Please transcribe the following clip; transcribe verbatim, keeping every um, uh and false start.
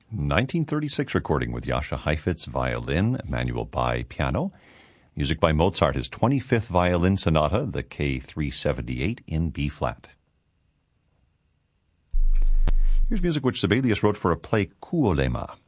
nineteen thirty-six recording with Jascha Heifetz, violin, Emanuel Bai, piano. Music by Mozart, his twenty-fifth violin sonata, the K three seventy-eight in B-flat. Here's music which Sibelius wrote for a play, Kuolema.